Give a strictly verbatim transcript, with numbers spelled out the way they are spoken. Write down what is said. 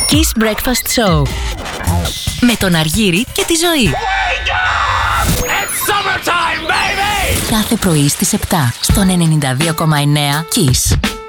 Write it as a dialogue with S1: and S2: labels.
S1: Kiss Breakfast Show. Με τον Αργύρη και τη Ζωή.
S2: It's summertime, baby!
S1: Κάθε πρωί στις επτά στον ενενήντα δύο κόμμα εννέα Kiss.